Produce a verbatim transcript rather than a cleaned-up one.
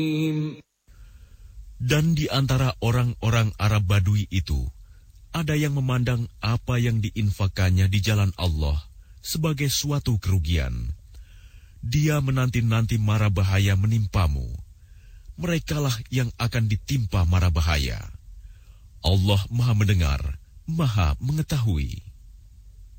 Dan di antara orang-orang Arab Badui itu, ada yang memandang apa yang diinfakannya di jalan Allah sebagai suatu kerugian. Dia menanti-nanti mara bahaya menimpamu. Merekalah yang akan ditimpa mara bahaya. Allah Maha Mendengar, Maha Mengetahui.